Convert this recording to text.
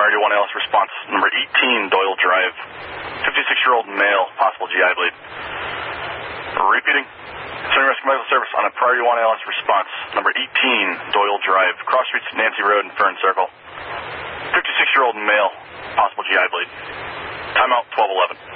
priority 1 ALS response, number 18, Doyle Drive. 56-year-old male, possible GI bleed. Repeating. Sending rescue medical service on a priority 1 ALS response, number 18, Doyle Drive. Cross streets, Nancy Road and Fern Circle. 56-year-old male, possible GI bleed. Timeout 1211.